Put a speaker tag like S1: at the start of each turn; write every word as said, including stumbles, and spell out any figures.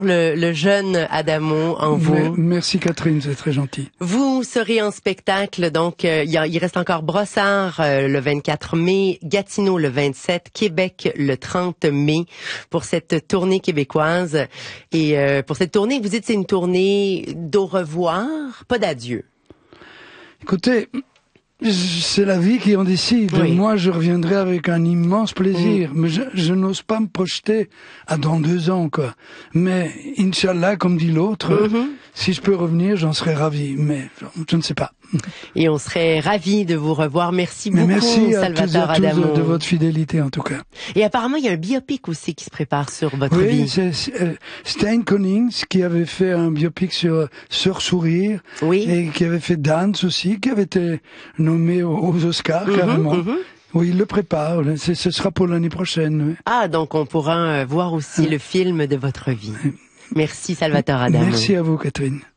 S1: Le, le jeune Adamo en vous.
S2: Merci Catherine, c'est très gentil.
S1: Vous serez en spectacle, donc euh, il, y a, il reste encore Brossard euh, le vingt-quatre mai, Gatineau le vingt-sept, Québec le trente mai pour cette tournée québécoise. Et euh, pour cette tournée, vous dites c'est une tournée d'au revoir, pas d'adieu.
S2: Écoutez, c'est la vie qui en décide. Oui. Moi, je reviendrai avec un immense plaisir. Mmh. Mais je, je n'ose pas me projeter à dans deux ans, quoi. Mais, Inch'Allah, comme dit l'autre, mmh. si je peux revenir, j'en serais ravi. Mais, je ne sais pas.
S1: Et on serait ravis de vous revoir. Merci beaucoup,
S2: merci
S1: Salvatore Adamo.
S2: Merci à tous de, de votre fidélité, en tout cas.
S1: Et apparemment, il y a un biopic aussi qui se prépare sur votre
S2: oui,
S1: vie.
S2: Oui, c'est euh, Stijn Konings qui avait fait un biopic sur Sœur Sourire.
S1: Oui.
S2: Et qui avait fait Dance aussi, qui avait été nommé aux, aux Oscars, mmh, carrément. Mmh. Oui, il le prépare. Ce sera pour l'année prochaine. Oui.
S1: Ah, donc on pourra voir aussi ah. le film de votre vie. Merci, Salvatore Adamo.
S2: Merci à vous, Catherine.